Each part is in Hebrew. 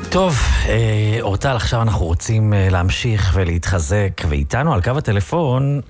טוב, אורטל, עכשיו אנחנו רוצים להמשיך ולהתחזק, ואיתנו על קו הטלפון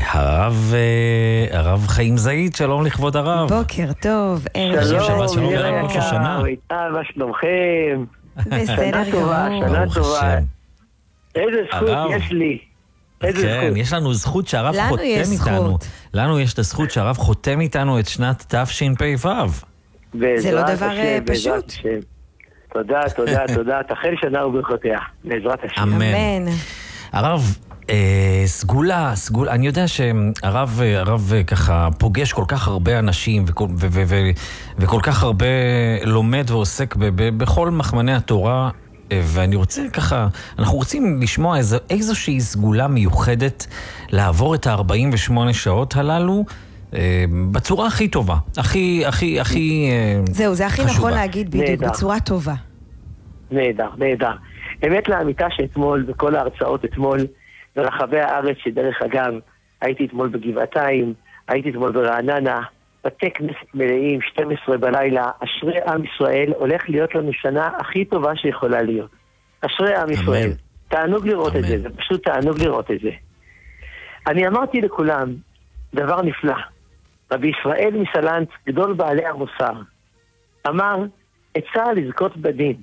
הרב חיים זעיד. שלום לכבוד הרב. בוקר טוב. שלום לרב ראש השנה. מה שלומכם? בסדר גמור. שנה טובה. איזה זכות יש לי. כן, יש לנו זכות שהרב חותם איתנו. לנו יש את הזכות שהרב חותם איתנו את שנת תשפ"ו. זה לא דבר פשוט. תודה, תודה, תודה. תחל שנה וברכותיה, בעזרת השם. אמן. הרב, סגולה, אני יודע שהרב ככה פוגש כל כך הרבה אנשים וכל כך הרבה לומד ועוסק בכל מחמני התורה, ואני רוצה ככה, אנחנו רוצים לשמוע איזושהי סגולה מיוחדת לעבור את ה-48 שעות הללו בצורה הכי טובה, הכי זהו, זה הכי חשובה. נכון להגיד בדיוק, בצורה טובה. נהדר, נהדר. אמת לאמיתה שאתמול, בכל ההרצאות אתמול, ברחבי הארץ, שדרך אגב, הייתי אתמול בגבעתיים, הייתי אתמול ברעננה, בתי כנסת מלאים, 12 בלילה, אשרי עם ישראל, הולך להיות לנו שנה הכי טובה שיכולה להיות. אשרי עם ישראל. תענוג לראות את זה, זה פשוט תענוג לראות את זה. אני אמרתי לכולם, דבר נפלא. רבי ישראל מסלנט, גדול בעלי המוסר, אמר, עצה לזכות בדין.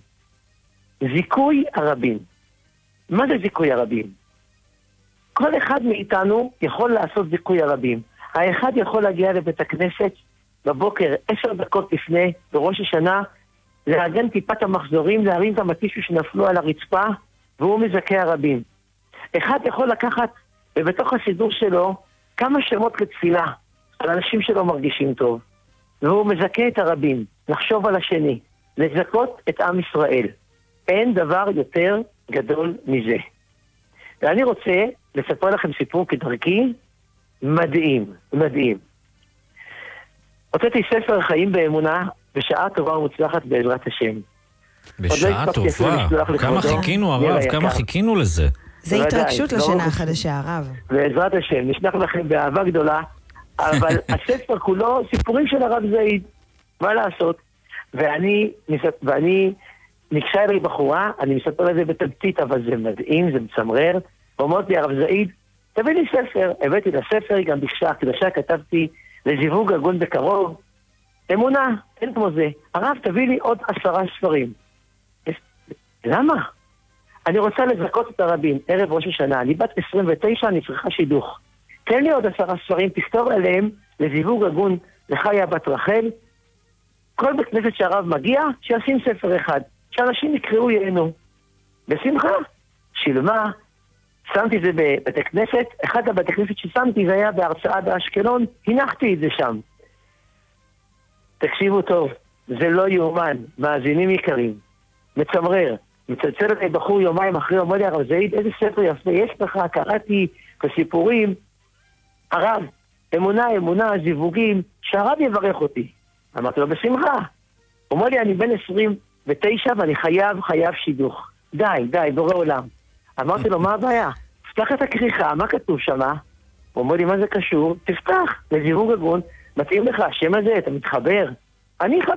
זיכוי הרבים. מה זה זיכוי הרבים? כל אחד מאיתנו יכול לעשות זיכוי הרבים. האחד יכול להגיע לבית הכנסת בבוקר 10 דקות לפני, בראש השנה, לארגן טיפת המחזורים, להרים את המטישו שנפלו על הרצפה, והוא מזכה הרבים. אחד יכול לקחת, ובתוך הסידור שלו, כמה שמות לתפילה, על אנשים שלא מרגישים טוב. והוא מזכה את הרבים, לחשוב על השני, לזכות את עם ישראל. אין דבר יותר גדול מזה. ואני רוצה לספר לכם סיפור כדרכי, מדהים, מדהים. הוצאתי ספר חיים באמונה, בשעה טובה ומוצלחת בעזרת השם. בשעה טובה? כמה חיכינו הרב, כמה חיכינו לזה. זה התרגשות לשנה החדשה, הרב. בעזרת השם, נשלח לכם באהבה גדולה, אבל הספר כולו סיפורים של הרב זעיד. מה לעשות? ואני ניגשה אליי בחורה, אני מספר לזה בתמצית, אבל זה מדהים, זה מצמרר. ואומרת לי, הרב זעיד, תביא לי ספר. הבאתי לספר, גם בקשה הקדשה כתבתי לזיווג הגון בקרוב. אמונה, אין כמו זה. הרב, תביא לי עוד 10 ספרים. למה? אני רוצה לזכות את הרבים, ערב ראש השנה. אני בת 29, אני צריכה שידוך. תן לי עוד 10 ספרים, תכתוב עליהם לזיווג הגון לחיה בת רחל. כל בית כנסת שהרב מגיע, שישים ספר אחד. שאנשים יקראו ייהנו. בשמחה. שילמה. שמתי את זה בבתי כנסת. אחד הבתי כנסת ששמתי זה היה בהרצאה באשקלון. הנחתי את זה שם. תקשיבו טוב. זה לא יאומן. מאזינים יקרים. מצמרר. מצלצל את בחור יומיים אחרי, אומר לי, הרב זעיד, איזה ספר יפה יש לך? קראתי כסיפורים. הרב, אמונה, זיווגים, שהרב יברך אותי. אמרתי לו, בשמחה. הוא אומר לי, אני בן 29 ואני חייב שידוך. די, בורא עולם. אמרתי לו, מה הבעיה? פתח את הכריכה, מה כתוב שמה? הוא אומר לי, מה זה קשור? תפתח, לזיווג הגון, מתאים לך, השם הזה, אתה מתחבר. אני